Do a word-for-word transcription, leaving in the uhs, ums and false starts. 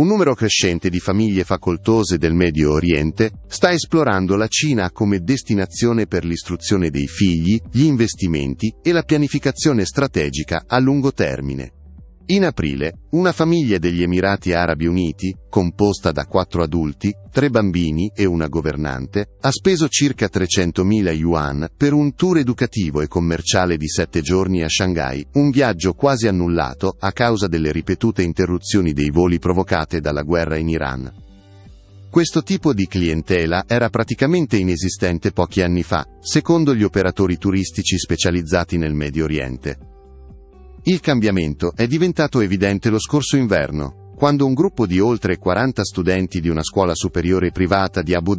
Un numero crescente di famiglie facoltose del Medio Oriente sta esplorando la Cina come destinazione per l'istruzione dei figli, gli investimenti e la pianificazione strategica a lungo termine. In aprile, una famiglia degli Emirati Arabi Uniti, composta da quattro adulti, tre bambini e una governante, ha speso circa trecentomila yuan per un tour educativo e commerciale di sette giorni a Shanghai, un viaggio quasi annullato a causa delle ripetute interruzioni dei voli provocate dalla guerra in Iran. Questo tipo di clientela era praticamente inesistente pochi anni fa, secondo gli operatori turistici specializzati nel Medio Oriente. Il cambiamento è diventato evidente lo scorso inverno, quando un gruppo di oltre quaranta studenti di una scuola superiore privata di Abu